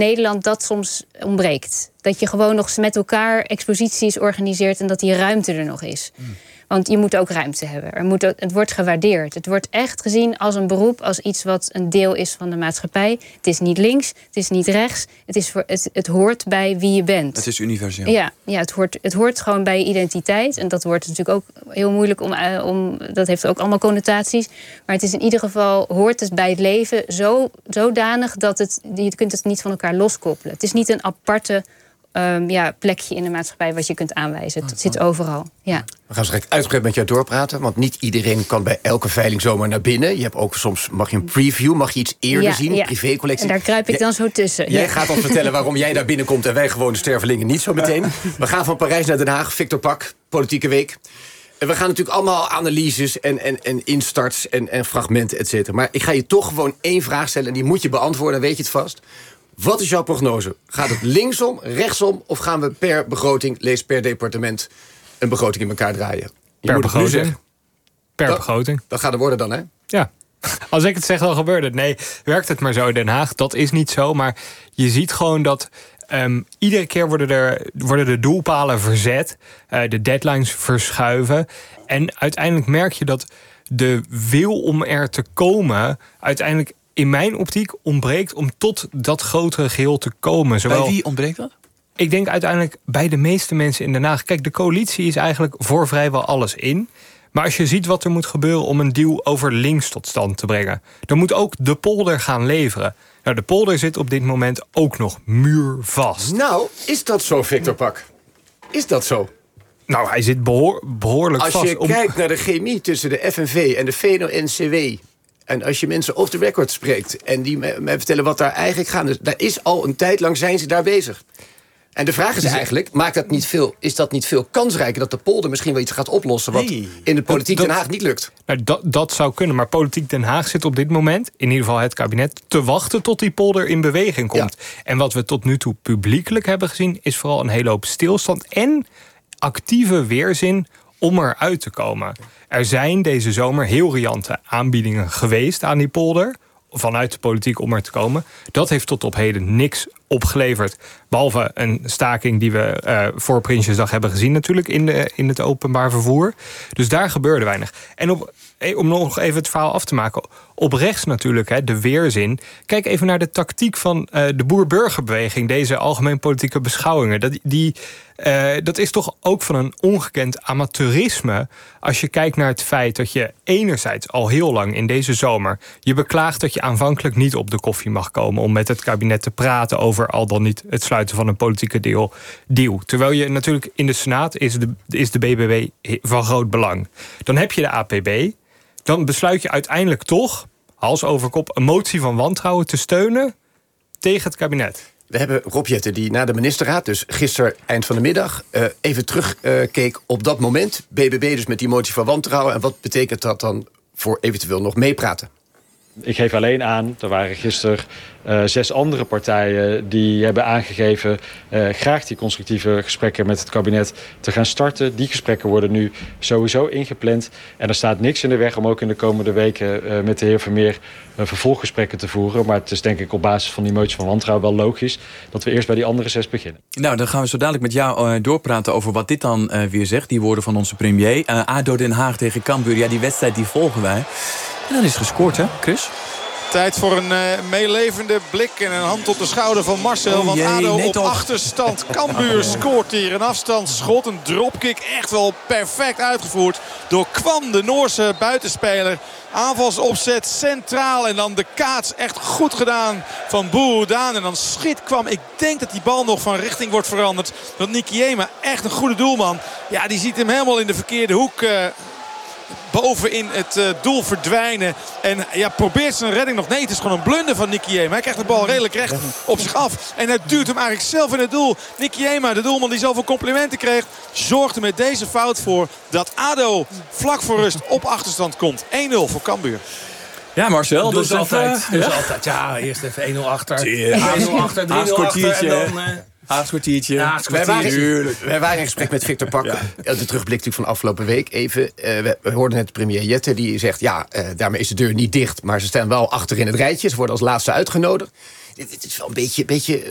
Nederland dat soms ontbreekt. Dat je gewoon nog met elkaar exposities organiseert en dat die ruimte er nog is. Want je moet ook ruimte hebben. Het wordt gewaardeerd. Het wordt echt gezien als een beroep, als iets wat een deel is van de maatschappij. Het is niet links, het is niet rechts. Het hoort bij wie je bent. Het is universeel. Ja, het hoort gewoon bij je identiteit. En dat wordt natuurlijk ook heel moeilijk om dat heeft ook allemaal connotaties. Maar het is in ieder geval, hoort het bij het leven zodanig dat je kunt het niet van elkaar loskoppelen. Het is niet een aparte plekje in de maatschappij wat je kunt aanwijzen. Het zit overal. Ja. We gaan straks uitgebreid met jou doorpraten, want niet iedereen kan bij elke veiling zomaar naar binnen. Je hebt ook soms, mag je een preview, mag je iets eerder zien, privécollectie. En daar kruip ik dan zo tussen. Jij gaat ons vertellen waarom jij daar binnenkomt en wij gewone stervelingen niet zo meteen. We gaan van Parijs naar Den Haag, Victor Pak, Politieke Week. En we gaan natuurlijk allemaal analyses en instarts en fragmenten, et cetera. Maar ik ga je toch gewoon 1 vraag stellen en die moet je beantwoorden, dan weet je het vast. Wat is jouw prognose? Gaat het linksom, rechtsom of gaan we per begroting, lees per departement, een begroting in elkaar draaien? Per begroting. Per begroting. Dat gaat er worden dan, hè? Ja. Als ik het zeg, dan gebeurt het. Nee, werkt het maar zo in Den Haag? Dat is niet zo, maar je ziet gewoon dat iedere keer worden de doelpalen verzet. De deadlines verschuiven. En uiteindelijk merk je dat de wil om er te komen uiteindelijk in mijn optiek ontbreekt om tot dat grotere geheel te komen. Bij wie ontbreekt dat? Ik denk uiteindelijk bij de meeste mensen in Den Haag. Kijk, de coalitie is eigenlijk voor vrijwel alles in. Maar als je ziet wat er moet gebeuren om een deal over links tot stand te brengen, dan moet ook de polder gaan leveren. Nou, de polder zit op dit moment ook nog muurvast. Nou, is dat zo, Victor Pak? Is dat zo? Nou, hij zit behoorlijk vast. Als je kijkt naar de chemie tussen de FNV en de VNO-NCW, en als je mensen off the record spreekt en die mij vertellen wat daar eigenlijk gaat, dus daar is al een tijd lang zijn ze daar bezig. En de vraag is eigenlijk, is dat niet veel kansrijker dat de polder misschien wel iets gaat oplossen wat in de politiek Den Haag niet lukt? Nou, dat zou kunnen, maar politiek Den Haag zit op dit moment, in ieder geval het kabinet, te wachten tot die polder in beweging komt. Ja. En wat we tot nu toe publiekelijk hebben gezien is vooral een hele hoop stilstand en actieve weerzin om eruit te komen. Er zijn deze zomer heel riante aanbiedingen geweest aan die polder vanuit de politiek om er te komen. Dat heeft tot op heden niks opgeleverd. Behalve een staking die we voor Prinsjesdag hebben gezien natuurlijk in het openbaar vervoer. Dus daar gebeurde weinig. En om nog even het verhaal af te maken, op rechts natuurlijk, de weerzin. Kijk even naar de tactiek van de boer-burgerbeweging, deze algemeen politieke beschouwingen. Dat is toch ook van een ongekend amateurisme als je kijkt naar het feit dat je enerzijds al heel lang in deze zomer je beklaagt dat je aanvankelijk niet op de koffie mag komen om met het kabinet te praten over al dan niet het sluiten van een politieke deal. Terwijl je natuurlijk in de Senaat is de BBB van groot belang. Dan heb je de APB. Dan besluit je uiteindelijk toch, hals over kop, een motie van wantrouwen te steunen tegen het kabinet. We hebben Rob Jetten die na de ministerraad, dus gisteren eind van de middag, even terugkeek op dat moment. BBB dus met die motie van wantrouwen. En wat betekent dat dan voor eventueel nog meepraten? Ik geef alleen aan, er waren gisteren 6 andere partijen die hebben aangegeven graag die constructieve gesprekken met het kabinet te gaan starten. Die gesprekken worden nu sowieso ingepland. En er staat niks in de weg om ook in de komende weken met de heer Vermeer vervolggesprekken te voeren. Maar het is denk ik op basis van die motie van wantrouwen wel logisch dat we eerst bij die andere 6 beginnen. Nou, dan gaan we zo dadelijk met jou doorpraten over wat dit dan weer zegt. Die woorden van onze premier. ADO Den Haag tegen Cambuur. Ja, die wedstrijd die volgen wij. En dan is gescoord, hè, Chris? Tijd voor een meelevende blik en een hand op de schouder van Marcel. Want ADO op achterstand. Cambuur scoort hier een afstandsschot. Een dropkick echt wel perfect uitgevoerd door Kwam, de Noorse buitenspeler. Aanvalsopzet centraal en dan de kaats echt goed gedaan van Boeroedaan. En dan schiet Kwam. Ik denk dat die bal nog van richting wordt veranderd. Want Nikiema, echt een goede doelman. Ja, die ziet hem helemaal in de verkeerde hoek boven in het doel verdwijnen. En ja, probeert zijn redding nog. Nee, het is gewoon een blunder van Nikiema. Hij krijgt de bal redelijk recht op zich af. En hij duwt hem eigenlijk zelf in het doel. Nikiema, de doelman die zoveel complimenten kreeg, zorgde met deze fout voor dat ADO vlak voor rust op achterstand komt. 1-0 voor Cambuur. Ja, Marcel. Dus altijd. Ja, eerst even 1-0 achter. 1-0 achter, 3-0 achter. En dan Haagskwartiertje. Wij waren in gesprek met Victor Pak. De terugblik natuurlijk van afgelopen week. Even, we hoorden net premier Jetten die zegt, ja, daarmee is de deur niet dicht, maar ze staan wel achter in het rijtje. Ze worden als laatste uitgenodigd. Dit is wel een beetje